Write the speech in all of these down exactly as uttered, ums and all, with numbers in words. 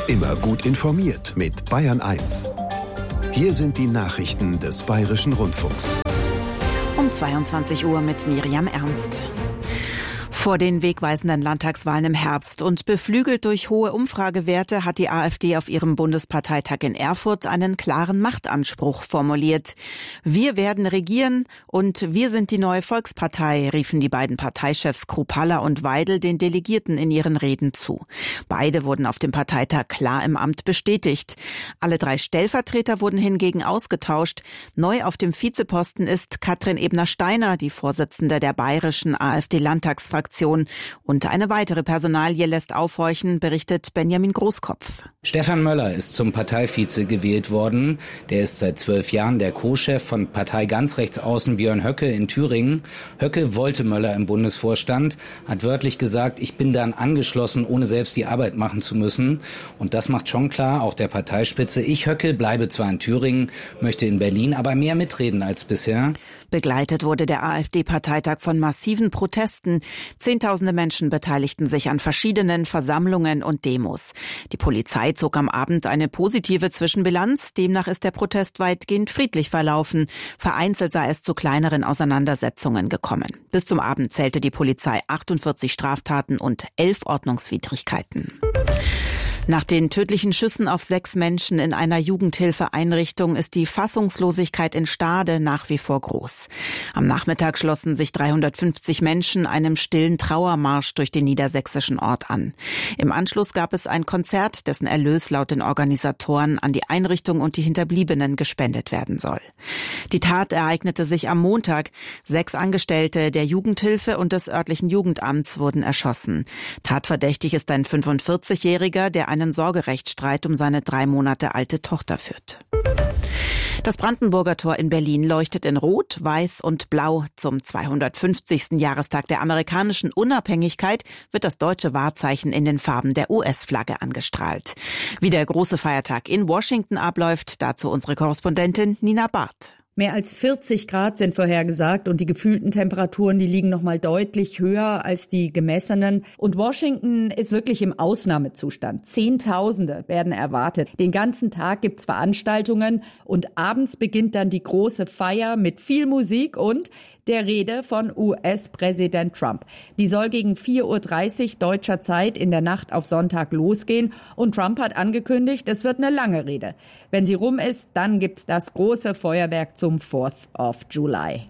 Immer gut informiert mit Bayern eins. Hier sind die Nachrichten des Bayerischen Rundfunks. Um zweiundzwanzig Uhr mit Miriam Ernst. Vor den wegweisenden Landtagswahlen im Herbst und beflügelt durch hohe Umfragewerte hat die AfD auf ihrem Bundesparteitag in Erfurt einen klaren Machtanspruch formuliert. Wir werden regieren und wir sind die neue Volkspartei, riefen die beiden Parteichefs Kruppalla und Weidel den Delegierten in ihren Reden zu. Beide wurden auf dem Parteitag klar im Amt bestätigt. Alle drei Stellvertreter wurden hingegen ausgetauscht. Neu auf dem Vizeposten ist Katrin Ebner-Steiner, die Vorsitzende der bayerischen AfD-Landtagsfraktion. Und eine weitere Personalie lässt aufhorchen, berichtet Benjamin Großkopf. Stefan Möller ist zum Parteivize gewählt worden. Der ist seit zwölf Jahren der Co-Chef von Partei ganz rechts außen Björn Höcke in Thüringen. Höcke wollte Möller im Bundesvorstand, hat wörtlich gesagt, ich bin dann angeschlossen, ohne selbst die Arbeit machen zu müssen. Und das macht schon klar, auch der Parteispitze, ich Höcke bleibe zwar in Thüringen, möchte in Berlin aber mehr mitreden als bisher. Begleitet wurde der AfD-Parteitag von massiven Protesten. Zehntausende Menschen beteiligten sich an verschiedenen Versammlungen und Demos. Die Polizei zog am Abend eine positive Zwischenbilanz. Demnach ist der Protest weitgehend friedlich verlaufen. Vereinzelt sei es zu kleineren Auseinandersetzungen gekommen. Bis zum Abend zählte die Polizei achtundvierzig Straftaten und elf Ordnungswidrigkeiten. Nach den tödlichen Schüssen auf sechs Menschen in einer Jugendhilfeeinrichtung ist die Fassungslosigkeit in Stade nach wie vor groß. Am Nachmittag schlossen sich dreihundertfünfzig Menschen einem stillen Trauermarsch durch den niedersächsischen Ort an. Im Anschluss gab es ein Konzert, dessen Erlös laut den Organisatoren an die Einrichtung und die Hinterbliebenen gespendet werden soll. Die Tat ereignete sich am Montag. Sechs Angestellte der Jugendhilfe und des örtlichen Jugendamts wurden erschossen. Tatverdächtig ist ein fünfundvierzigjähriger, der einen Sorgerechtsstreit um seine drei Monate alte Tochter führt. Das Brandenburger Tor in Berlin leuchtet in Rot, Weiß und Blau. Zum zweihundertfünfzigsten Jahrestag der amerikanischen Unabhängigkeit wird das deutsche Wahrzeichen in den Farben der U S-Flagge angestrahlt. Wie der große Feiertag in Washington abläuft, dazu unsere Korrespondentin Nina Barth. Mehr als vierzig Grad sind vorhergesagt und die gefühlten Temperaturen, die liegen noch mal deutlich höher als die gemessenen. Und Washington ist wirklich im Ausnahmezustand. Zehntausende werden erwartet. Den ganzen Tag gibt's Veranstaltungen und abends beginnt dann die große Feier mit viel Musik und der Rede von U S-Präsident Trump. Die soll gegen vier Uhr dreißig deutscher Zeit in der Nacht auf Sonntag losgehen. Und Trump hat angekündigt, es wird eine lange Rede. Wenn sie rum ist, dann gibt's das große Feuerwerk zum fourth of July.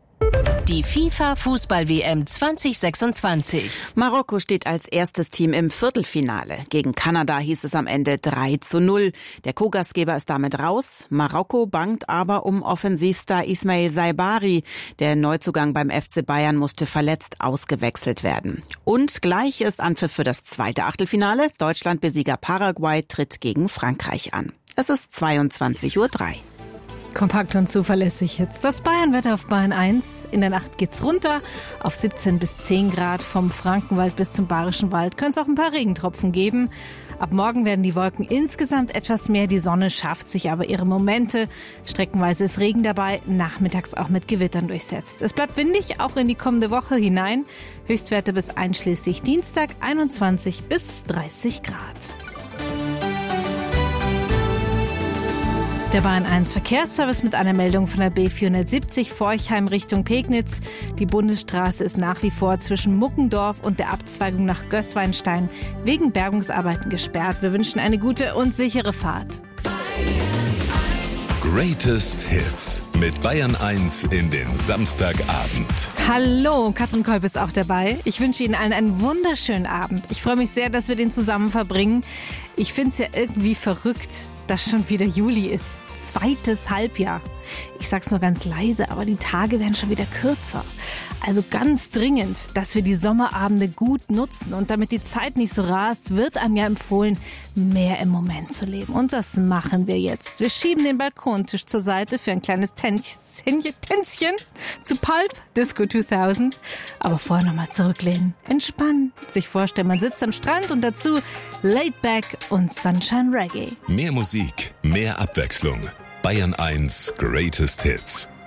Die FIFA-Fußball-W M zwanzig sechsundzwanzig. Marokko steht als erstes Team im Viertelfinale. Gegen Kanada hieß es am Ende drei zu null. Der Co-Gastgeber ist damit raus. Marokko bangt aber um Offensivstar Ismail Saibari. Der Neuzugang beim F C Bayern musste verletzt ausgewechselt werden. Und gleich ist Anpfiff für das zweite Achtelfinale. Deutschland-Besieger Paraguay tritt gegen Frankreich an. Es ist zweiundzwanzig Uhr drei. Kompakt und zuverlässig jetzt. Das Bayernwetter auf Bayern eins. In der Nacht geht's runter auf siebzehn bis zehn Grad. Vom Frankenwald bis zum Bayerischen Wald könnte es auch ein paar Regentropfen geben. Ab morgen werden die Wolken insgesamt etwas mehr. Die Sonne schafft sich aber ihre Momente. Streckenweise ist Regen dabei, nachmittags auch mit Gewittern durchsetzt. Es bleibt windig, auch in die kommende Woche hinein. Höchstwerte bis einschließlich Dienstag einundzwanzig bis dreißig Grad. Der Bayern eins Verkehrsservice mit einer Meldung von der B vierhundertsiebzig Forchheim Richtung Pegnitz. Die Bundesstraße ist nach wie vor zwischen Muckendorf und der Abzweigung nach Gößweinstein wegen Bergungsarbeiten gesperrt. Wir wünschen eine gute und sichere Fahrt. Greatest Hits mit Bayern eins in den Samstagabend. Hallo, Katrin Kolb ist auch dabei. Ich wünsche Ihnen allen einen wunderschönen Abend. Ich freue mich sehr, dass wir den zusammen verbringen. Ich finde es ja irgendwie verrückt, dass schon wieder Juli ist. Zweites Halbjahr. Ich sag's nur ganz leise, aber die Tage werden schon wieder kürzer. Also ganz dringend, dass wir die Sommerabende gut nutzen. Und damit die Zeit nicht so rast, wird einem ja empfohlen, mehr im Moment zu leben. Und das machen wir jetzt. Wir schieben den Balkontisch zur Seite für ein kleines Tänzchen, Tänzchen zu Pulp Disco zweitausend. Aber vorher nochmal zurücklehnen, entspannen, sich vorstellen, man sitzt am Strand und dazu Laid Back und Sunshine Reggae. Mehr Musik, mehr Abwechslung. Bayern eins Greatest Hits.